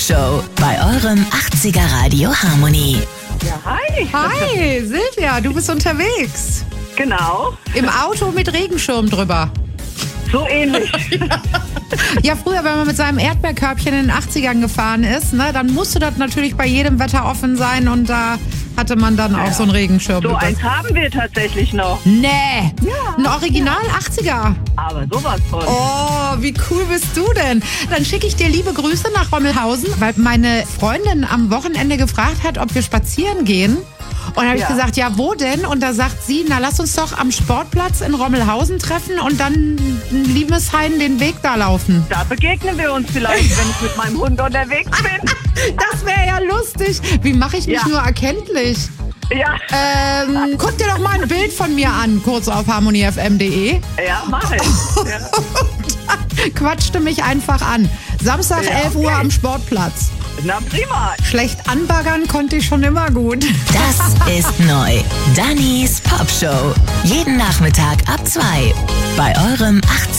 Popshow bei eurem 80er Radio Harmony. Ja, hi. Hi, Silvia, du bist unterwegs. Genau, Im Auto mit Regenschirm drüber. so ähnlich. Ja, früher, wenn man mit seinem Erdbeerkörbchen in den 80ern gefahren ist, ne, dann musste das natürlich bei jedem Wetter offen sein und da hatte man dann auch so einen Regenschirm. So eins haben wir tatsächlich noch. Nee, Ja. ein Original 80er. Aber sowas von. Oh, wie cool bist du denn? Dann schicke ich dir liebe Grüße nach Rommelhausen, weil meine Freundin am Wochenende gefragt hat, ob wir spazieren gehen. Und da habe ich Ja. gesagt, ja, wo denn? Und da sagt sie, na, lass uns doch am Sportplatz in Rommelhausen treffen und dann Liebeshain den Weg da laufen. Da begegnen wir uns vielleicht, wenn ich mit meinem Hund unterwegs bin. Das wäre ja lustig. Wie mache ich mich Ja. nur erkenntlich? Ja, Guck dir doch mal ein Bild von mir an, kurz auf harmoniefm.de. ja, mach ich. Ja. Quatschte mich einfach an. Samstag, Ja, 11 Uhr okay. am Sportplatz. Na prima. Schlecht anbaggern konnte ich schon immer gut. Das ist neu. Dannys Popshow. Jeden Nachmittag ab 2 bei eurem 80